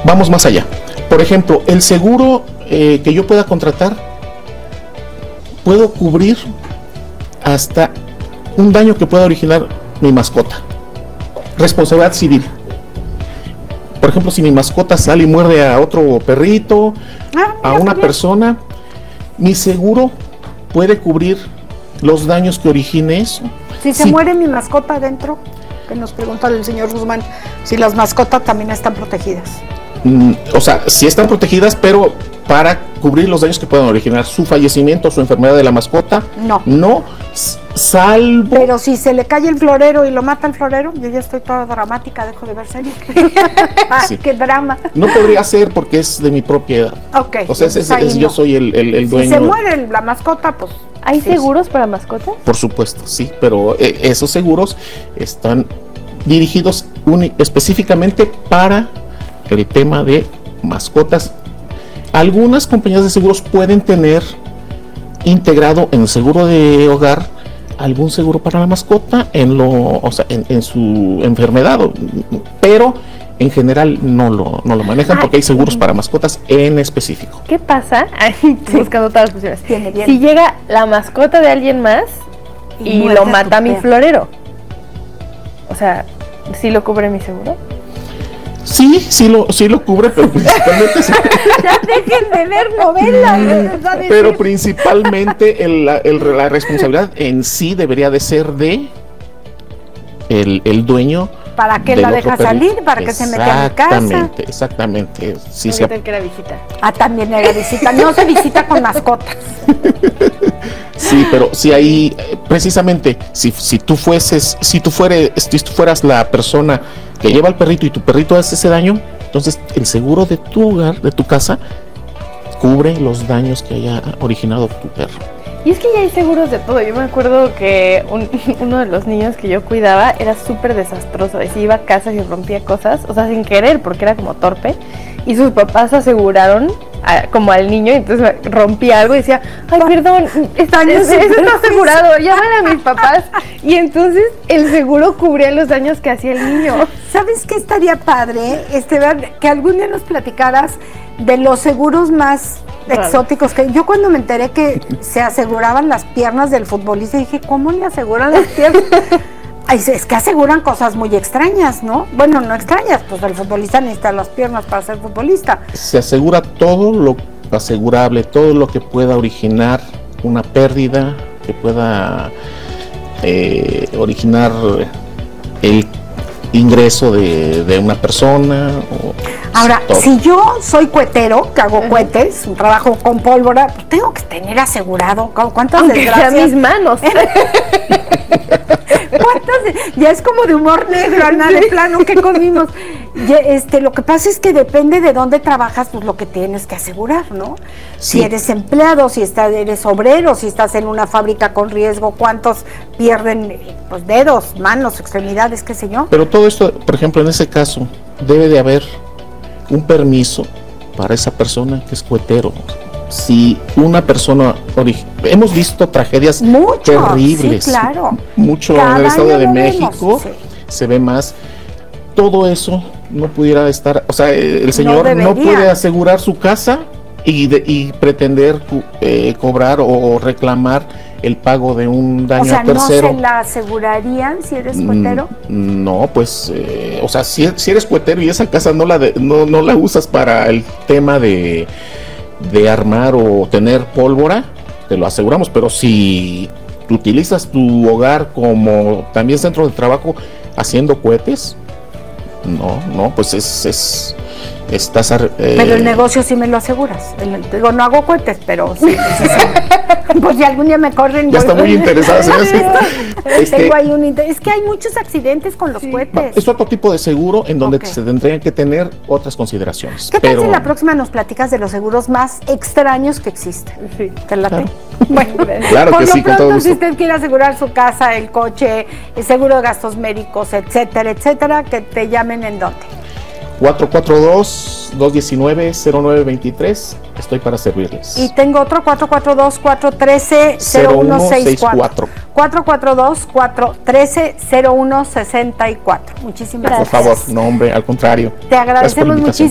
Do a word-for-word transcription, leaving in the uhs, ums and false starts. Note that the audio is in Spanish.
vamos más allá. Por ejemplo, el seguro eh, que yo pueda contratar, puedo cubrir hasta un daño que pueda originar mi mascota. Responsabilidad civil. Por ejemplo, si mi mascota sale y muerde a otro perrito, ah, a una persona, mi seguro puede cubrir los daños que origine eso. Si se sí. muere mi mascota adentro, que nos pregunta el señor Guzmán, si las mascotas también están protegidas. Mm, o sea, sí están protegidas, pero para cubrir los daños que puedan originar su fallecimiento, su enfermedad de la mascota, no. No, salvo... Pero si se le cae el florero y lo mata el florero, yo ya estoy toda dramática, dejo de ver series. Sí. ¡Qué drama! No podría ser porque es de mi propiedad. Ok. O sea, es, es, es, no. yo soy el, el, el dueño. Si se muere la mascota, pues... ¿Hay sí, seguros sí. para mascotas? Por supuesto, sí, pero eh, esos seguros están dirigidos uni- específicamente para el tema de mascotas. Algunas compañías de seguros pueden tener integrado en el seguro de hogar algún seguro para la mascota en lo, o sea, en, en su enfermedad, pero en general no lo, no lo manejan porque hay seguros para mascotas en específico. ¿Qué pasa? Ay, sí. Buscando todas las funciones. Viene, viene. Si llega la mascota de alguien más y, y lo mata mi florero, o sea, ¿sí lo cubre mi seguro? Sí, sí lo, sí lo cubre, pero principalmente... Ya dejen de ver novelas. Pero principalmente el, el, la responsabilidad en sí debería de ser de el, el dueño. ¿Para qué la deja salir? ¿Para que se meta en mi casa? Exactamente, exactamente. Sí, se ap- que era visita. Ah, también era visita. No se visita con mascotas. Sí, pero si ahí, precisamente, si, si tú fueses, si tú fueres, si tú fueras la persona que lleva al perrito y tu perrito hace ese daño, entonces el seguro de tu hogar, de tu casa, cubre los daños que haya originado tu perro. Y es que ya hay seguros de todo. Yo me acuerdo que un, uno de los niños que yo cuidaba era súper desastroso. Y se iba a casa y rompía cosas, o sea, sin querer, porque era como torpe. Y sus papás aseguraron a, como al niño, y entonces rompía algo y decía, ay, perdón, está, eso está asegurado, llaman a mis papás. Y entonces el seguro cubría los daños que hacía el niño. ¿Sabes qué estaría padre? Este, que algún día nos platicaras de los seguros más exóticos. Que yo cuando me enteré que se aseguraban las piernas del futbolista, dije, ¿cómo le aseguran las piernas? Es que aseguran cosas muy extrañas, ¿no? Bueno, no extrañas, pues el futbolista necesita las piernas para ser futbolista. Se asegura todo lo asegurable, todo lo que pueda originar una pérdida, que pueda eh, originar el ingreso de, de una persona. O Ahora, todo. Si yo soy cuetero, que hago uh-huh. cohetes, un trabajo con pólvora, pues tengo que tener asegurado. ¿Cuántas Aunque desgracias? Sea mis manos. ¿Cuántas? Ya es como de humor negro, Ana, de plano que comimos. Ya, este, lo que pasa es que depende de dónde trabajas, pues lo que tienes que asegurar, ¿no? Sí. Si eres empleado, si estás, eres obrero, si estás en una fábrica con riesgo, ¿cuántos pierden pues dedos, manos, extremidades, qué sé yo? Pero todo esto, por ejemplo, en ese caso, debe de haber un permiso para esa persona que es cuetero. Si una persona, hemos visto tragedias mucho, terribles, sí, claro. mucho Cada en el Estado de México, sí. se ve más, todo eso no pudiera estar, o sea, el señor no, no puede asegurar su casa y, de, y pretender eh, cobrar o reclamar el pago de un daño o sea, a tercero. ¿no se la asegurarían si eres cuetero? Mm, no, pues, eh, o sea, si, si eres cuetero y esa casa no la de, no, no la usas para el tema de de armar o tener pólvora, te lo aseguramos, pero si tú utilizas tu hogar como también centro de trabajo haciendo cohetes, no, no, pues es, es estás... Eh, pero el negocio sí me lo aseguras. El, digo, no hago cohetes, pero sí. sí, sí. Pues si algún día me corren... Ya está muy interesada en eso. Es que, hay un inter... es que hay muchos accidentes con los sí. cohetes. Es otro tipo de seguro en donde okay. se tendrían que tener otras consideraciones. ¿Qué pero... tal si la próxima nos platicas de los seguros más extraños que existen? Sí. ¿Te late? Claro. Bueno, claro por que lo sí, pronto, con todo gusto. Si usted quiere asegurar su casa, el coche, el seguro de gastos médicos, etcétera, etcétera, que te llamen en dónde. cuatro cuatro dos, dos uno nueve, cero nueve dos tres, estoy para servirles. Y tengo otro cuatro cuatro dos, cuatro uno tres, cero uno seis cuatro. cuatro cuatro dos, cuatro uno tres, cero uno seis cuatro. Muchísimas gracias. Por favor, no hombre, al contrario. Te agradecemos muchísimo.